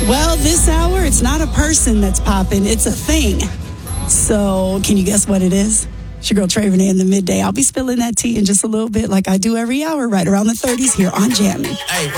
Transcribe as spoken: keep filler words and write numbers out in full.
Well, this hour, it's not a person that's popping, it's a thing. So, can you guess what it is? It's your girl Trey Renee in the midday. I'll be spilling that tea in just a little bit like I do every hour right around the thirties here on Jammin'. Hey,